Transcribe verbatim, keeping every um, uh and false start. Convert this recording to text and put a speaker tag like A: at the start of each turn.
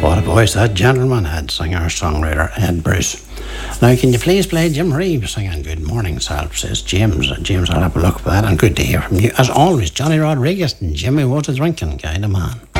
A: What a voice that gentleman had, singer-songwriter Ed Bruce. Now, can you please play Jim Reeves singing Good Morning Self, says James. James, I'll have a look for that, and good to hear from you. As always, Johnny Rodriguez and Jimmy was a drinking kind of man.